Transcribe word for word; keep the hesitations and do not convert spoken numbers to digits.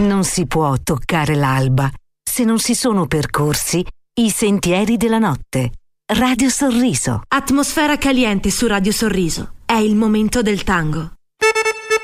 Non si può toccare l'alba se non si sono percorsi i sentieri della notte. Radio Sorriso. Atmosfera caliente su Radio Sorriso. È il momento del tango.